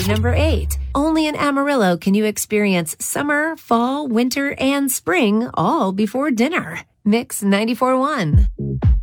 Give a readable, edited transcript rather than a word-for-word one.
number 8. Only in Amarillo can you experience summer, fall, winter, and spring all before dinner. Mix 94.1.